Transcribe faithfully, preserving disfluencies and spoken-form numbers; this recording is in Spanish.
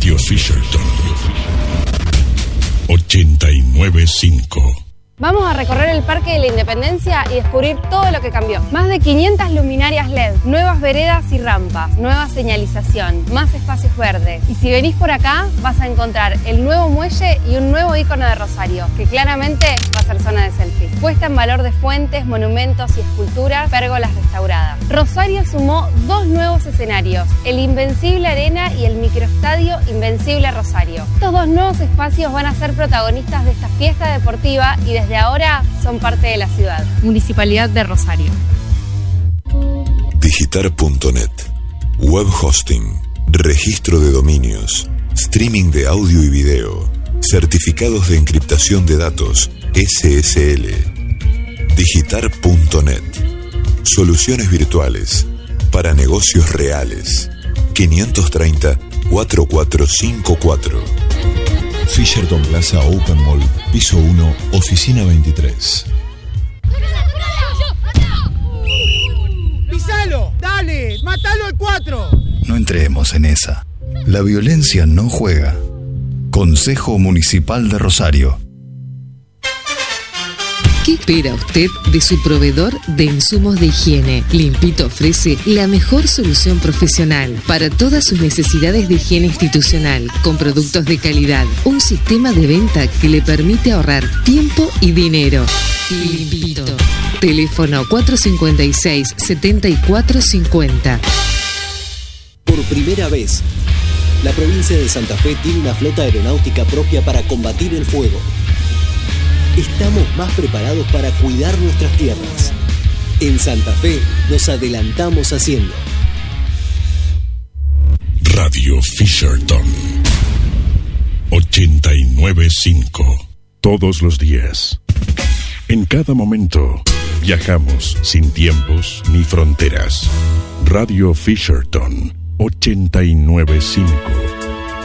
Radio Fisherton ochenta y nueve punto cinco. Vamos a recorrer el Parque de la Independencia y descubrir todo lo que cambió. Más de quinientas luminarias L E D, nuevas veredas y rampas, nueva señalización, más espacios verdes. Y si venís por acá, vas a encontrar el nuevo muelle y un nuevo icono de Rosario, que claramente va a ser zona de selfies. Puesta en valor de fuentes, monumentos y esculturas, pérgolas restauradas. Rosario sumó dos nuevos escenarios, el Invencible Arena y el microestadio Invencible Rosario. Estos dos nuevos espacios van a ser protagonistas de esta fiesta deportiva y desde Desde ahora son parte de la ciudad. Municipalidad de Rosario. Digitar punto net. Web hosting. Registro de dominios. Streaming de audio y video. Certificados de encriptación de datos. S S L. Digitar punto net. Soluciones virtuales. Para negocios reales. quinientos treinta, cuarenta y cuatro cincuenta y cuatro. Fisherton Plaza Open Mall, piso uno, oficina veintitrés. ¡Pisalo! ¡Dale! ¡Mátalo al cuatro! No entremos en esa. La violencia no juega. Consejo Municipal de Rosario. ¿Qué espera usted de su proveedor de insumos de higiene? Limpito ofrece la mejor solución profesional para todas sus necesidades de higiene institucional, con productos de calidad. Un sistema de venta que le permite ahorrar tiempo y dinero. Limpito. Teléfono cuatro cinco seis, siete cuatro cinco cero. Por primera vez, la provincia de Santa Fe tiene una flota aeronáutica propia para combatir el fuego. Estamos más preparados para cuidar nuestras tierras. En Santa Fe nos adelantamos haciendo. Radio Fisherton ochenta y nueve punto cinco. Todos los días, en cada momento, viajamos sin tiempos ni fronteras. Radio Fisherton ochenta y nueve punto cinco.